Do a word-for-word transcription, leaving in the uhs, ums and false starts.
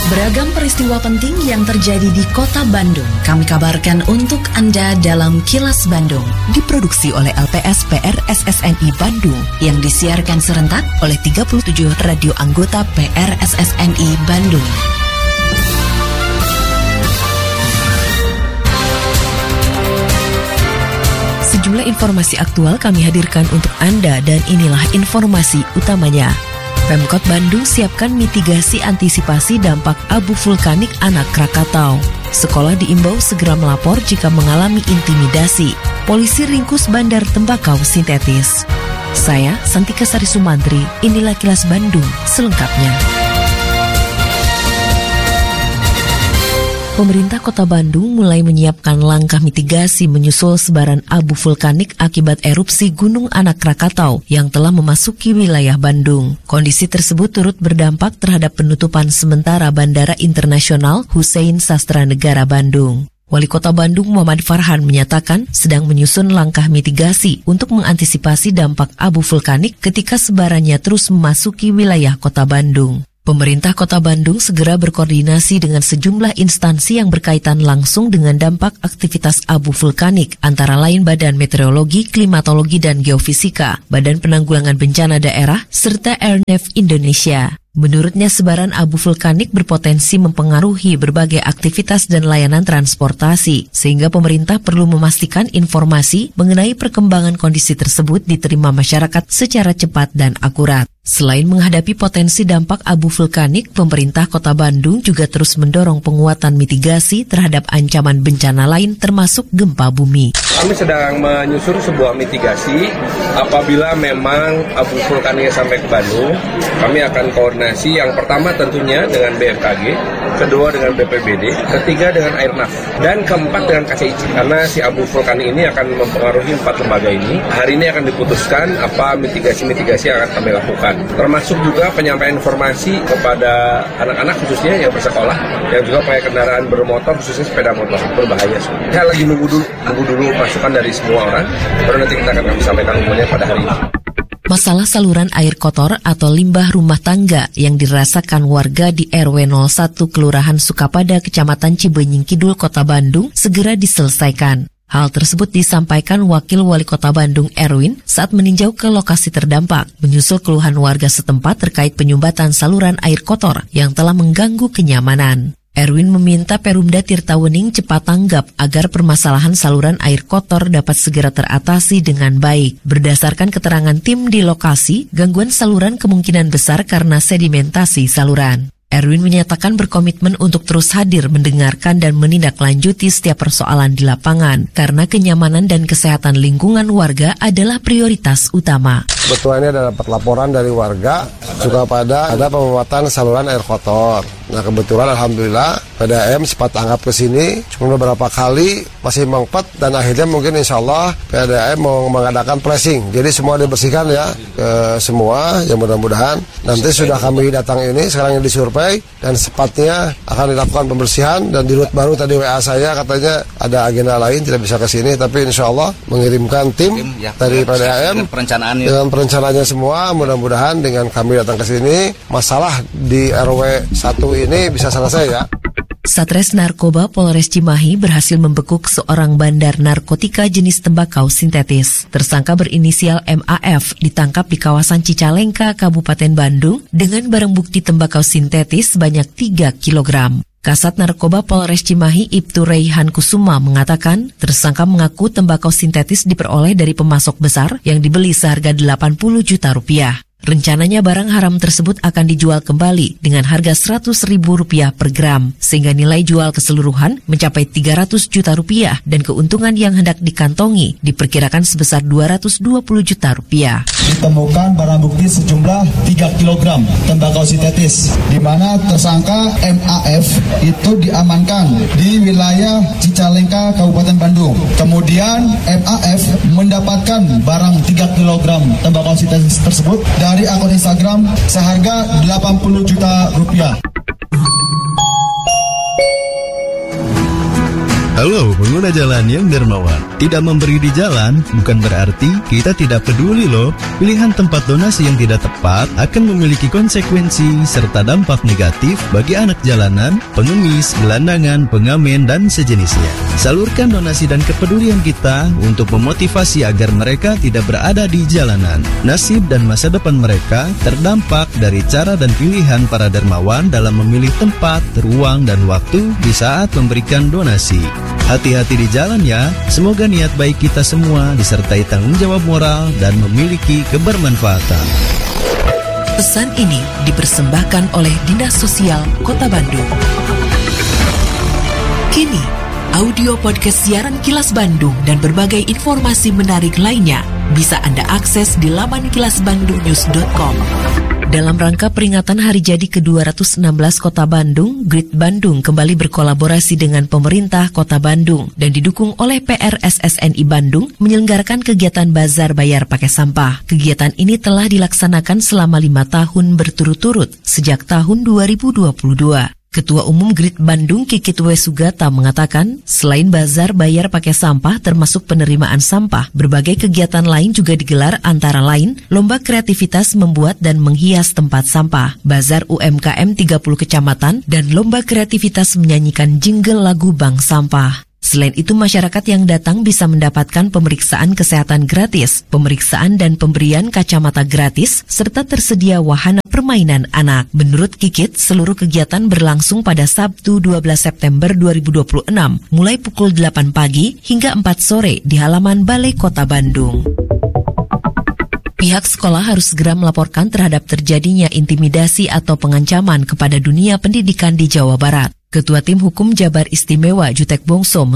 Beragam peristiwa penting yang terjadi di Kota Bandung kami kabarkan untuk Anda dalam Kilas Bandung. Diproduksi oleh L P S P R S S N I Bandung yang disiarkan serentak oleh tiga puluh tujuh radio anggota P R S S N I Bandung. Sejumlah informasi aktual kami hadirkan untuk Anda dan inilah informasi utamanya. Pemkot Bandung siapkan mitigasi antisipasi dampak abu vulkanik Anak Krakatau. Sekolah diimbau segera melapor jika mengalami intimidasi. Polisi ringkus bandar tembakau sintetis. Saya Santika Sari Sumantri, inilah Kilas Bandung selengkapnya. Pemerintah Kota Bandung mulai menyiapkan langkah mitigasi menyusul sebaran abu vulkanik akibat erupsi Gunung Anak Krakatau yang telah memasuki wilayah Bandung. Kondisi tersebut turut berdampak terhadap penutupan sementara Bandara Internasional Hussein Sastranegara Bandung. Wali Kota Bandung Muhammad Farhan menyatakan sedang menyusun langkah mitigasi untuk mengantisipasi dampak abu vulkanik ketika sebarannya terus memasuki wilayah Kota Bandung. Pemerintah Kota Bandung segera berkoordinasi dengan sejumlah instansi yang berkaitan langsung dengan dampak aktivitas abu vulkanik, antara lain Badan Meteorologi, Klimatologi, dan Geofisika, Badan Penanggulangan Bencana Daerah, serta Airnav Indonesia. Menurutnya, sebaran abu vulkanik berpotensi mempengaruhi berbagai aktivitas dan layanan transportasi, sehingga pemerintah perlu memastikan informasi mengenai perkembangan kondisi tersebut diterima masyarakat secara cepat dan akurat. Selain menghadapi potensi dampak abu vulkanik, pemerintah Kota Bandung juga terus mendorong penguatan mitigasi terhadap ancaman bencana lain termasuk gempa bumi. Kami sedang menyusun sebuah mitigasi apabila memang abu vulkaniknya sampai ke Bandung. Kami akan koordinasi yang pertama tentunya dengan B M K G, kedua dengan B P B D, ketiga dengan Airnav, dan keempat dengan K C I C. Karena si abu vulkanik ini akan mempengaruhi empat lembaga ini. Hari ini akan diputuskan apa mitigasi-mitigasi yang akan kami lakukan. Termasuk juga penyampaian informasi kepada anak-anak khususnya yang bersekolah, yang juga pakai kendaraan bermotor, khususnya sepeda motor, berbahaya. Saya lagi nunggu dulu, nunggu dulu masukan dari semua orang, baru nanti kita akan kami sampaikan umumnya pada hari ini. Masalah saluran air kotor atau limbah rumah tangga yang dirasakan warga di R W nol satu Kelurahan Sukapada, Kecamatan Cibenying Kidul, Kota Bandung segera diselesaikan. Hal tersebut disampaikan Wakil Wali Kota Bandung Erwin saat meninjau ke lokasi terdampak, menyusul keluhan warga setempat terkait penyumbatan saluran air kotor yang telah mengganggu kenyamanan. Erwin meminta Perumda Tirtawening cepat tanggap agar permasalahan saluran air kotor dapat segera teratasi dengan baik. Berdasarkan keterangan tim di lokasi, gangguan saluran kemungkinan besar karena sedimentasi saluran. Erwin menyatakan berkomitmen untuk terus hadir mendengarkan dan menindaklanjuti setiap persoalan di lapangan karena kenyamanan dan kesehatan lingkungan warga adalah prioritas utama. Betul, ini ada dapat laporan dari warga Sukapada ada pemuatan saluran air kotor. Nah, kebetulan alhamdulillah P D A M sempat tanggap ke sini, cuma beberapa kali masih mengpet dan akhirnya mungkin insya Allah P D A M mau mengadakan pressing. Jadi semua dibersihkan ya, ke semua, yang mudah-mudahan nanti sudah kami datang ini sekarang yang disurvei dan sepatnya akan dilakukan pembersihan. Dan di rute baru tadi W A saya katanya ada agenda lain tidak bisa ke sini, tapi insya Allah mengirimkan tim, tim ya, dari P D A M dengan perencanaannya semua. Mudah-mudahan dengan kami datang ke sini masalah di R W satu ini bisa selesai ya. Satres Narkoba Polres Cimahi berhasil membekuk seorang bandar narkotika jenis tembakau sintetis. Tersangka berinisial M A F ditangkap di kawasan Cicalengka, Kabupaten Bandung dengan barang bukti tembakau sintetis sebanyak tiga kilogram. Kasat Narkoba Polres Cimahi Ibtu Reihan Kusuma mengatakan tersangka mengaku tembakau sintetis diperoleh dari pemasok besar yang dibeli seharga delapan puluh juta rupiah. Rencananya barang haram tersebut akan dijual kembali dengan harga seratus ribu rupiah per gram, sehingga nilai jual keseluruhan mencapai tiga ratus juta rupiah dan keuntungan yang hendak dikantongi diperkirakan sebesar dua ratus dua puluh juta rupiah. Ditemukan barang bukti sejumlah tiga kilogram tembakau sintetis, di mana tersangka M A F itu diamankan di wilayah Cicalengka, Kabupaten Bandung. Kemudian M A F mendapatkan barang tiga kilogram tembakau sintetis tersebut dari akun Instagram seharga delapan puluh juta rupiah. Halo pengguna jalan yang dermawan, tidak memberi di jalan bukan berarti kita tidak peduli loh. Pilihan tempat donasi yang tidak tepat akan memiliki konsekuensi serta dampak negatif bagi anak jalanan, pengemis, gelandangan, pengamen, dan sejenisnya. Salurkan donasi dan kepedulian kita untuk memotivasi agar mereka tidak berada di jalanan. Nasib dan masa depan mereka terdampak dari cara dan pilihan para dermawan dalam memilih tempat, ruang, dan waktu di saat memberikan donasi. Hati-hati di jalan ya, semoga niat baik kita semua disertai tanggung jawab moral dan memiliki kebermanfaatan. Pesan ini dipersembahkan oleh Dinas Sosial Kota Bandung. Kini, audio podcast siaran Kilas Bandung dan berbagai informasi menarik lainnya bisa Anda akses di laman kilas bandung news dot com. Dalam rangka peringatan Hari Jadi ke dua ratus enam belas Kota Bandung, Grid Bandung kembali berkolaborasi dengan pemerintah Kota Bandung dan didukung oleh P R S S N I Bandung menyelenggarakan kegiatan Bazar Bayar Pakai Sampah. Kegiatan ini telah dilaksanakan selama lima tahun berturut-turut sejak tahun dua ribu dua puluh dua. Ketua Umum Grid Bandung Kikit W. Sugata mengatakan, selain bazar bayar pakai sampah termasuk penerimaan sampah, berbagai kegiatan lain juga digelar antara lain lomba kreativitas membuat dan menghias tempat sampah, bazar U M K M tiga puluh kecamatan, dan lomba kreativitas menyanyikan jingle lagu Bank Sampah. Selain itu, masyarakat yang datang bisa mendapatkan pemeriksaan kesehatan gratis, pemeriksaan dan pemberian kacamata gratis, serta tersedia wahana permainan anak. Menurut Kikit, seluruh kegiatan berlangsung pada Sabtu dua belas September dua ribu dua puluh enam, mulai pukul delapan pagi hingga empat sore di halaman Balai Kota Bandung. Pihak sekolah harus segera melaporkan terhadap terjadinya intimidasi atau pengancaman kepada dunia pendidikan di Jawa Barat. Ketua Tim Hukum Jabar Istimewa Jutek Bongso